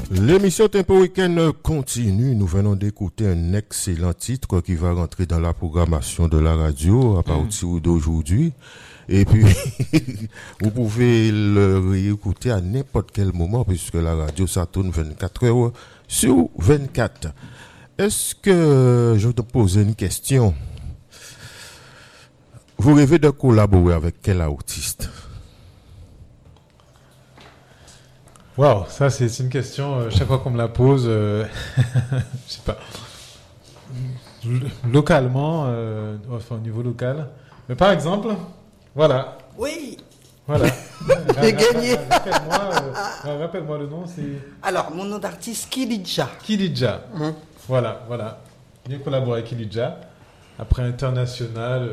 L'émission Tempo Week-end continue. Nous venons d'écouter un excellent titre qui va rentrer dans la programmation de la radio à partir d'aujourd'hui. Et puis, vous pouvez le réécouter à n'importe quel moment puisque la radio, ça tourne 24 heures sur 24. Est-ce que je te pose une question? Vous rêvez de collaborer avec quel artiste? Waouh, ça c'est une question, chaque fois qu'on me la pose, je sais pas. Localement, enfin au niveau local. Mais par exemple, voilà. Oui. Voilà. J'ai gagné. Rappelle-moi le nom, c'est... Alors, mon nom d'artiste, Kilidja. Kilidja. Voilà. J'ai collaboré avec Kilidja. Après International...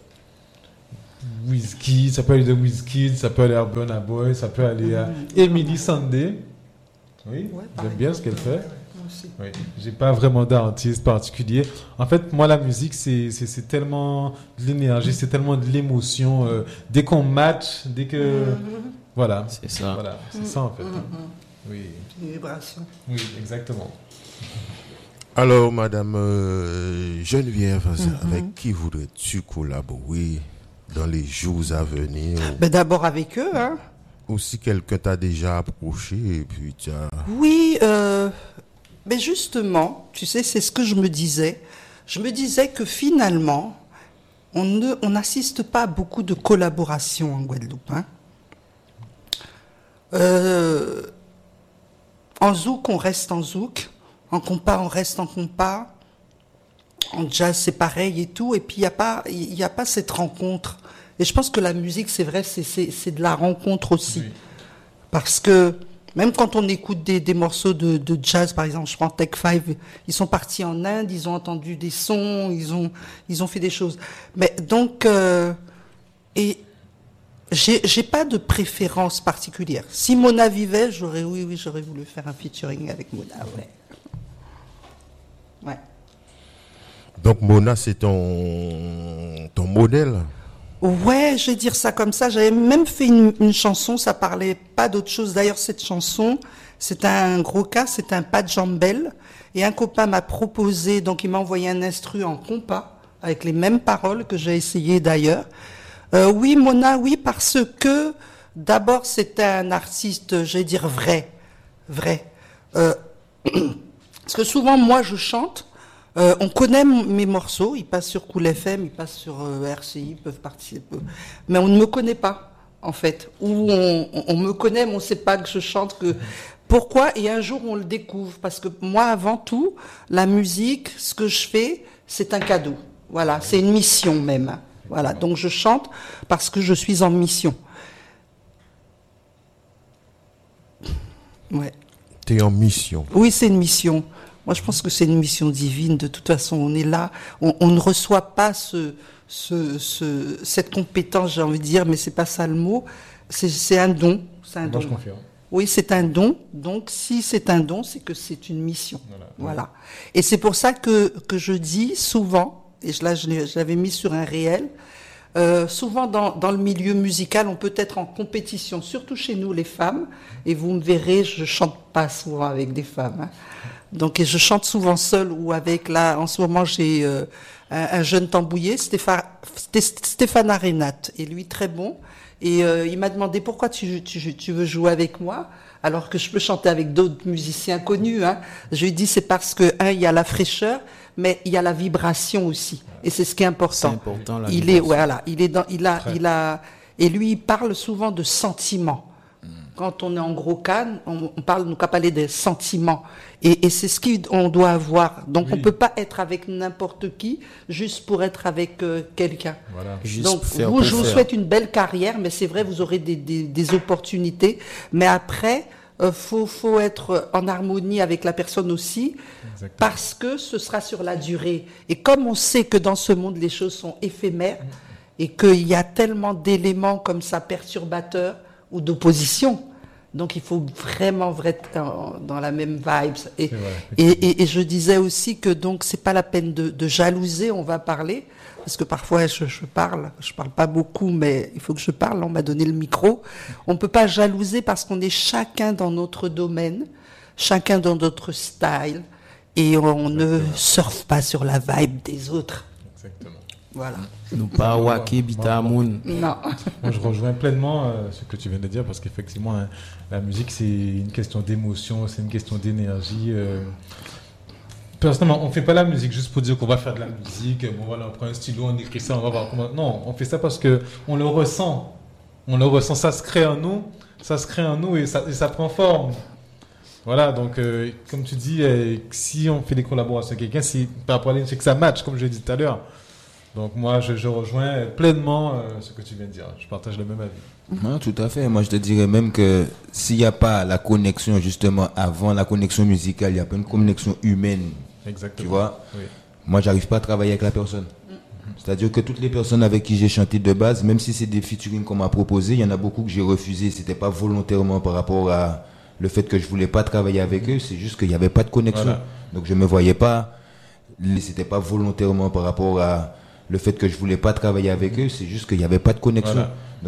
Wizkid, ça peut aller de Wizkid, ça peut aller à Burna Boy, ça peut aller à Emily Sandé. Oui, ouais, j'aime bien ce qu'elle fait. Moi aussi. Oui, j'ai pas vraiment d'artiste particulier. En fait, moi, la musique, c'est tellement de l'énergie, c'est tellement de l'émotion. Dès qu'on match, dès que... Voilà. C'est ça. Voilà, c'est ça, en fait. Oui. Une vibration. Oui, exactement. Alors, Madame Geneviève, avec qui voudrais-tu collaborer dans les jours à venir? Ben d'abord avec eux, hein. Ou si quelqu'un t'a déjà approché et puis tu as... Oui, mais justement, tu sais, c'est ce que je me disais. Je me disais que finalement, on n'assiste pas à beaucoup de collaborations en Guadeloupe, hein. En zouk, on reste en zouk. En compas, on reste en compas. En jazz, c'est pareil et tout. Et puis, il y a pas cette rencontre. Et je pense que la musique, c'est vrai, c'est de la rencontre aussi. Oui. Parce que même quand on écoute des morceaux de jazz, par exemple, je prends Tech 5, ils sont partis en Inde, ils ont entendu des sons, ils ont fait des choses. Mais donc, et j'ai pas de préférence particulière. Si Mona vivait, j'aurais voulu faire un featuring avec Mona, ouais. Ouais. Donc Mona, c'est ton modèle? Ouais, je vais dire ça comme ça. J'avais même fait une chanson, ça parlait pas d'autre chose. D'ailleurs, cette chanson, c'est un gros cas, c'est un pas de jambelle. Et un copain m'a proposé, donc il m'a envoyé un instru en compas, avec les mêmes paroles que j'ai essayé d'ailleurs. Oui, Mona, oui, parce que d'abord, c'est un artiste, je vais dire vrai. Parce que souvent, moi, je chante. On connaît mes morceaux, ils passent sur Cool FM, ils passent sur RCI, ils peuvent participer. Mais on ne me connaît pas, en fait. Ou on me connaît, mais on ne sait pas que je chante. Pourquoi? Et un jour, on le découvre. Parce que moi, avant tout, la musique, ce que je fais, c'est un cadeau. Voilà, c'est une mission même. Voilà, donc je chante parce que je suis en mission. Ouais. T'es en mission? Oui, c'est une mission. Moi, je pense que c'est une mission divine. De toute façon, on est là. On ne reçoit pas cette compétence, j'ai envie de dire, mais c'est pas ça le mot. C'est un don. C'est un don. Je confirme. Oui, c'est un don. Donc, si c'est un don, c'est que c'est une mission. Voilà. Et c'est pour ça que je dis souvent, et là, je l'avais mis sur un réel, souvent dans le milieu musical, on peut être en compétition, surtout chez nous, les femmes. Et vous me verrez, je chante pas souvent avec des femmes, hein. Donc, et je chante souvent seule ou avec, là, en ce moment, j'ai un jeune tambouillé, Stéphane Arénate, et lui, très bon. Et il m'a demandé pourquoi tu veux jouer avec moi, alors que je peux chanter avec d'autres musiciens connus, hein. Je lui ai dit, c'est parce que, il y a la fraîcheur, mais il y a la vibration aussi. Et c'est ce qui est important. C'est important, la vibration. Et lui, il parle souvent de sentiments. Quand on est en gros can, on parle des sentiments. Et c'est ce qu'on doit avoir. Donc, on peut pas être avec n'importe qui, juste pour être avec quelqu'un. Voilà. Donc, je vous souhaite une belle carrière, mais c'est vrai, vous aurez des opportunités. Mais après, faut être en harmonie avec la personne aussi. Exactement. Parce que ce sera sur la durée. Et comme on sait que dans ce monde, les choses sont éphémères, et qu'il y a tellement d'éléments comme ça perturbateurs ou d'opposition, donc il faut vraiment être dans la même vibe. Et je disais aussi que donc c'est pas la peine de jalouser, on va parler, parce que parfois je parle pas beaucoup, mais il faut que je parle, on m'a donné le micro. On peut pas jalouser parce qu'on est chacun dans notre domaine. chacun dans notre style, et on ne surfe pas sur la vibe des autres. Exactement. Voilà. Nous pas waké bitamoun. Non. Moi, je rejoins pleinement ce que tu viens de dire parce qu'effectivement, hein, la musique, c'est une question d'émotion, c'est une question d'énergie. Personnellement, on fait pas la musique juste pour dire qu'on va faire de la musique. Bon, voilà, on prend un stylo, on écrit ça, on va voir comment. Non, on fait ça parce que on le ressent. On le ressent, ça se crée en nous, et ça prend forme. Voilà, donc comme tu dis, si on fait des collaborations avec quelqu'un, c'est par rapport à c'est que ça match, comme je l'ai dit tout à l'heure. Donc moi, je rejoins pleinement ce que tu viens de dire. Je partage le même avis. Non, tout à fait. Moi, je te dirais même que s'il n'y a pas la connexion, justement, avant la connexion musicale, il n'y a pas une connexion humaine. Exactement. Tu vois, oui. Moi, j'arrive pas à travailler avec la personne. C'est-à-dire que toutes les personnes avec qui j'ai chanté de base, même si c'est des featuring qu'on m'a proposé, il y en a beaucoup que j'ai refusé. C'était pas volontairement par rapport à le fait que je voulais pas travailler avec eux, c'est juste qu'il n'y avait pas de connexion. Voilà. Donc je me voyais pas. C'était pas volontairement par rapport à le fait que je voulais pas travailler avec eux, c'est juste qu'il n'y avait pas de connexion. Voilà.